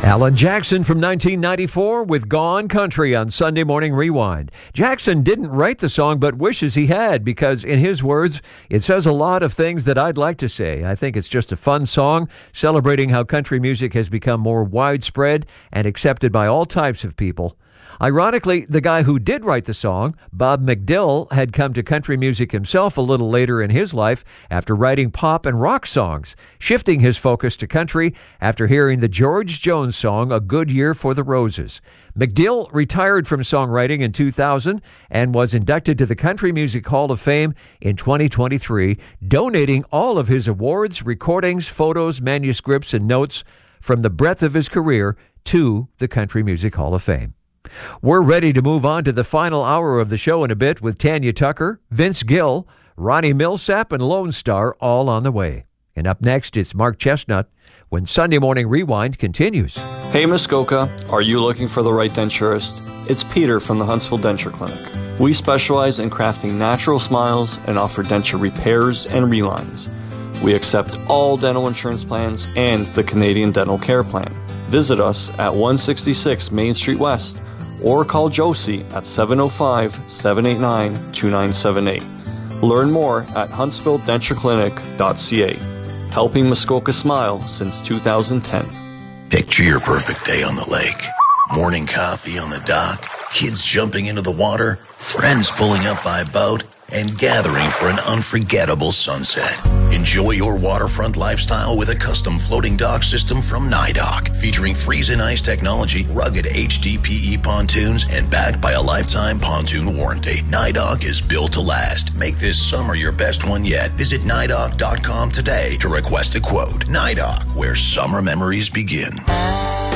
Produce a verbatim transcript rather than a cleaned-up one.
Alan Jackson from nineteen ninety-four with Gone Country on Sunday Morning Rewind. Jackson didn't write the song but wishes he had because, in his words, it says a lot of things that I'd like to say. I think it's just a fun song celebrating how country music has become more widespread and accepted by all types of people. Ironically, the guy who did write the song, Bob McDill, had come to country music himself a little later in his life after writing pop and rock songs, shifting his focus to country after hearing the George Jones song, A Good Year for the Roses. McDill retired from songwriting in two thousand and was inducted to the Country Music Hall of Fame in twenty twenty-three, donating all of his awards, recordings, photos, manuscripts, and notes from the breadth of his career to the Country Music Hall of Fame. We're ready to move on to the final hour of the show in a bit with Tanya Tucker, Vince Gill, Ronnie Millsap, and Lone Star all on the way. And up next, it's Mark Chestnut when Sunday Morning Rewind continues. Hey Muskoka, are you looking for the right denturist? It's Peter from the Huntsville Denture Clinic. We specialize in crafting natural smiles and offer denture repairs and relines. We accept all dental insurance plans and the Canadian Dental Care Plan. Visit us at one sixty-six Main Street West or call Josie at seven oh five, seven eight nine, two nine seven eight. Learn more at huntsville denture clinic dot c a. Helping Muskoka smile since two thousand ten. Picture your perfect day on the lake. Morning coffee on the dock, kids jumping into the water, friends pulling up by boat, and gathering for an unforgettable sunset. Enjoy your waterfront lifestyle with a custom floating dock system from NYDOC, featuring freeze and ice technology, rugged H D P E pontoons, and backed by a lifetime pontoon warranty. NYDOC is built to last. Make this summer your best one yet. Visit N Y D O C dot com today to request a quote. NYDOC, where summer memories begin.